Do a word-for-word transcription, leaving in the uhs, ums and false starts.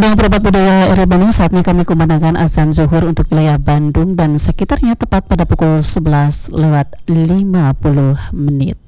Pendengar Perbat Budaya R R I Bandung, saatnya kami kumandangkan azan zuhur untuk wilayah Bandung dan sekitarnya tepat pada pukul sebelas lewat lima puluh menit.